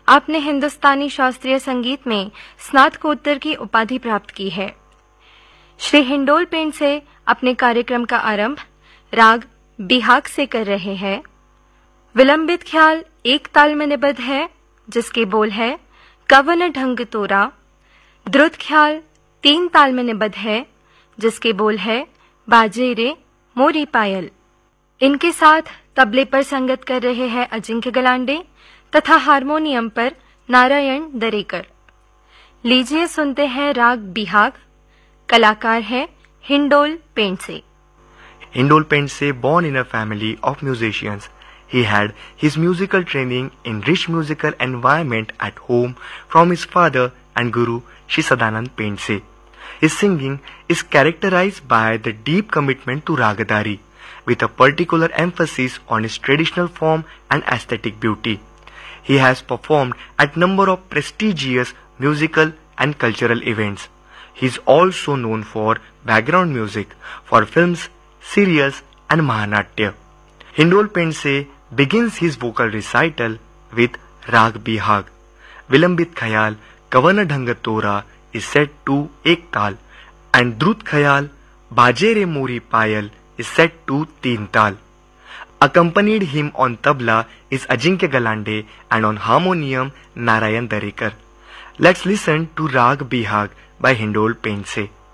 आपने हिंदुस्तानी शास्त्रीय संगीत में स्नातकोत्तर की उपाधि प्राप्त की है। श्री हिंडोल पेंट से अपने कार्यक्रम का आरंभ राग बिहाग से कर रहे हैं। विलंबित ख्याल एक ताल में निबद्ध है, जिसके बोल है कवन ढंग तोरा। द्रुत ख्याल 3 ताल में निबद्ध है, जिसके बोल है बाजे रे मोरी पायल। इनके साथ तबले पर संगत कर रहे हैं अजिंक्य गलांडे तथा हारमोनियम पर नारायण दरेकर। लीजिए सुनते हैं राग बिहाग। कलाकार है हिंडोल पेंट से। Hindol Pentse, born in a family of musicians, he had his musical training in rich musical environment at home from his father and guru Shri Sadanand Pentse. His singing is characterized by the deep commitment to ragadari, with a particular emphasis on its traditional form and aesthetic beauty. He has performed at number of prestigious musical and cultural events. He is also known for background music for films, serials and Mahanatya. Hindol Pentse begins his vocal recital with Rag Bihag. Vilambit Khayal Kavana Dhanga Tora is set to Ek Tal and Drut Khayal Bajere Mori Payal is set to Teen Tal. Accompanied him on tabla is Ajinkya Galande and on harmonium Narayan Darekar. Let's listen to Rag Bihag by Hindol Pentse.